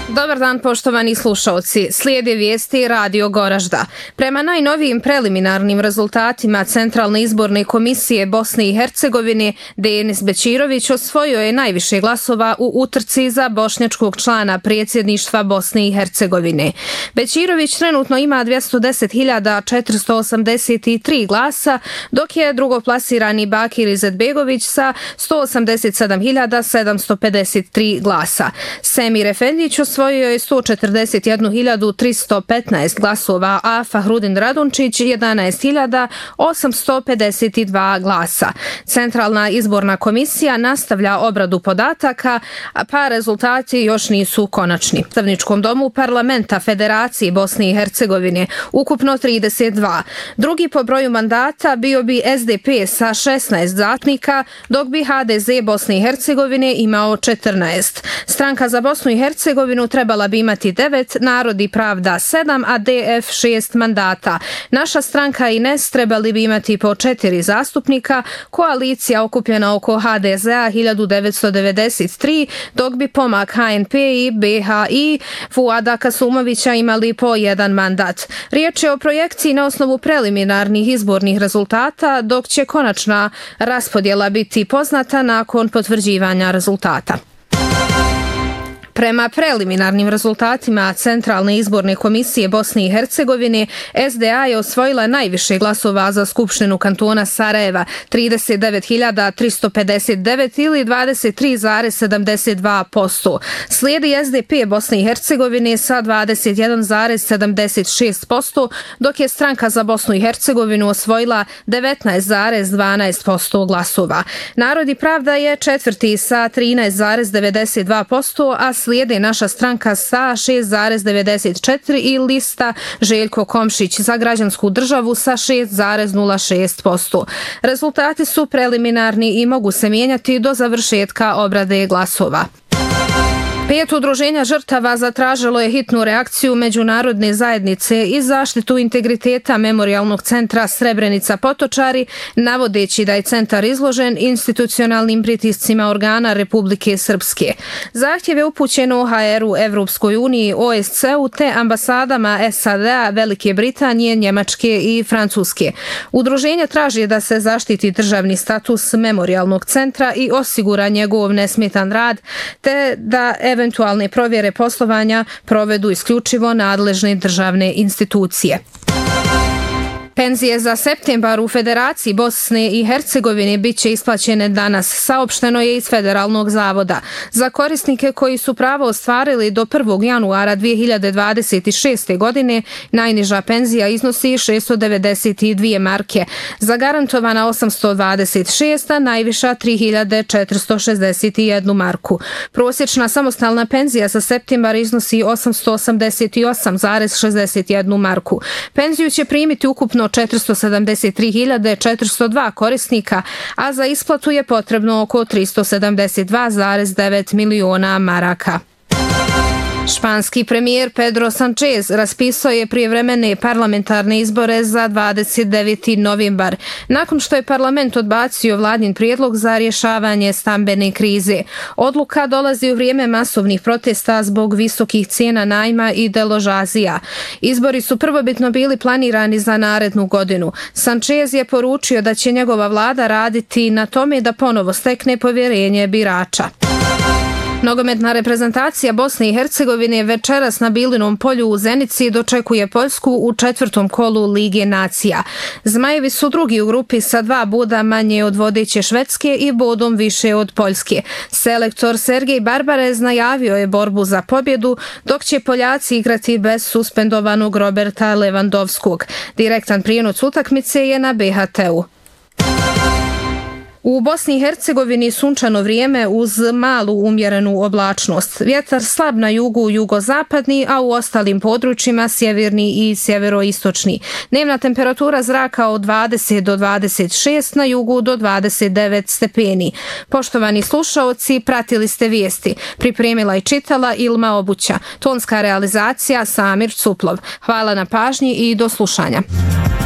Dobar dan, poštovani slušalci. Slijede vijesti Radio Goražda. Prema najnovijim preliminarnim rezultatima Centralne izborne komisije Bosne i Hercegovine, Denis Bećirović osvojio je najviše glasova u utrci za bošnjačkog člana predsjedništva Bosne i Hercegovine. Bećirović trenutno ima 210.483 glasa, dok je drugoplasirani Bakir Izetbegović sa 187.753 glasa. Semir Efendić osvojio je 141.315 glasova, a Fahrudin Radunčić 11.852 glasa. Centralna izborna komisija nastavlja obradu podataka, pa rezultati još nisu konačni. U Predstavničkom domu parlamenta Federacije Bosne i Hercegovine ukupno 32. Drugi po broju mandata bio bi SDP sa 16 zastupnika, dok bi HDZ Bosne i Hercegovine imao 14. Stranka za Bosnu i Hercegovinu trebala bi imati 9, Narod i pravda 7, a DF 6 mandata. Naša stranka i NES trebali bi imati po 4 zastupnika, koalicija okupljena oko HDZ-a 1993, dok bi pomak HNP i BHI Fuada Kasumovića imali po 1 mandat. Riječ je o projekciji na osnovu preliminarnih izbornih rezultata, dok će konačna raspodjela biti poznata nakon potvrđivanja rezultata. Prema preliminarnim rezultatima Centralne izborne komisije Bosne i Hercegovine, SDA je osvojila najviše glasova za Skupštinu kantona Sarajeva, 39.359 ili 23,72%. Slijedi SDP Bosne i Hercegovine sa 21,76%, dok je Stranka za Bosnu i Hercegovinu osvojila 19,12% glasova. Narod i pravda je četvrti sa 13,92%, a slijede Naša stranka sa 6,94% i lista Željko Komšić za građansku državu sa 6,06%. Rezultati su preliminarni i mogu se mijenjati do završetka obrade glasova. 5 udruženja žrtava zatražilo je hitnu reakciju međunarodne zajednice i zaštitu integriteta Memorijalnog centra Srebrenica Potočari, navodeći da je centar izložen institucionalnim pritiscima organa Republike Srpske. Zahtjev je upućen OHR-u, Evropskoj uniji, OSCE-u te ambasadama SAD-a, Velike Britanije, Njemačke i Francuske. Udruženja traži da se zaštiti državni status Memorijalnog centra i osigura njegov nesmetan rad, te da eventualne provjere poslovanja provedu isključivo nadležne državne institucije. Penzije za septembar u Federaciji Bosne i Hercegovine bit će isplaćene danas, saopšteno je iz Federalnog zavoda. Za korisnike koji su pravo ostvarili do 1. januara 2026. godine, najniža penzija iznosi 692 marke, zagarantovana 826, a najviša 3461 marku. Prosječna samostalna penzija za septembar iznosi 888,61 marku. Penziju će primiti ukupno 473.402 korisnika, a za isplatu je potrebno oko 372,9 miliona maraka. Španski premijer Pedro Sánchez raspisao je prijevremene parlamentarne izbore za 29. novembar, nakon što je parlament odbacio vladin prijedlog za rješavanje stambene krize. Odluka dolazi u vrijeme masovnih protesta zbog visokih cijena najma i deložacija. Izbori su prvobitno bili planirani za narednu godinu. Sánchez je poručio da će njegova vlada raditi na tome da ponovo stekne povjerenje birača. Nogometna reprezentacija Bosne i Hercegovine večeras na Bilinom polju u Zenici dočekuje Poljsku u 4. kolu Lige nacija. Zmajevi su drugi u grupi sa 2 boda manje od vodeće Švedske i bodom više od Poljske. Selektor Sergej Barbarez najavio je borbu za pobjedu, dok će Poljaci igrati bez suspendovanog Roberta Lewandowskog. Direktan prijenos utakmice je na BHT-u. U Bosni i Hercegovini sunčano vrijeme uz malu umjerenu oblačnost. Vjetar slab na jugu, jugozapadni, a u ostalim područjima sjeverni i sjeveroistočni. Dnevna temperatura zraka od 20 do 26, na jugu do 29 stepeni. Poštovani slušaoci, pratili ste vijesti. Pripremila i čitala Ilma Obuća. Tonska realizacija Samir Cuplov. Hvala na pažnji i do slušanja.